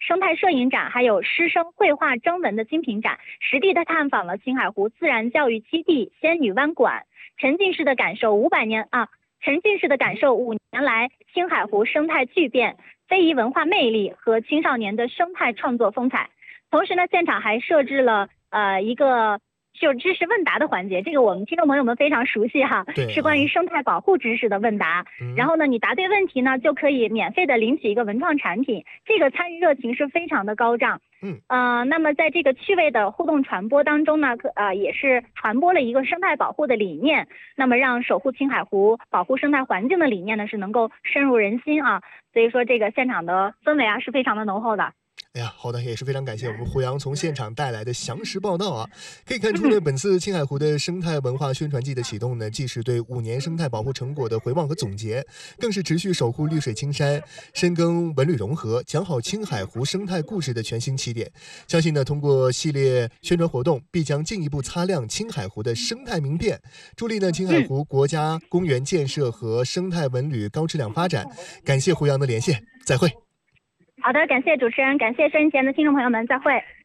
生态摄影展，还有师生绘画征文的精品展，实地的探访了青海湖自然教育基地、仙女湾馆，沉浸式的感受5年来青海湖生态巨变、非遗文化魅力和青少年的生态创作风采。同时呢，现场还设置了一个就知识问答的环节，这个我们听众朋友们非常熟悉哈，是关于生态保护知识的问答。然后呢，你答对问题呢，就可以免费的领取一个文创产品，这个参与热情是非常的高涨。那么在这个趣味的互动传播当中呢，也是传播了一个生态保护的理念，那么让守护青海湖、保护生态环境的理念呢是能够深入人心啊，所以说这个现场的氛围啊是非常的浓厚的。 哎呀，好的，也是非常感谢我们胡杨从现场带来的详实报道啊！可以看出呢，本次青海湖的生态文化宣传季的启动呢，既是对5年生态保护成果的回望和总结，更是持续守护绿水青山、深耕文旅融合、讲好青海湖生态故事的全新起点。相信呢，通过系列宣传活动，必将进一步擦亮青海湖的生态明辨，助力呢青海湖国家公园建设和生态文旅高质量发展。感谢胡杨的连线，再会。 好的，感谢主持人，感谢收音前的听众朋友们，再会。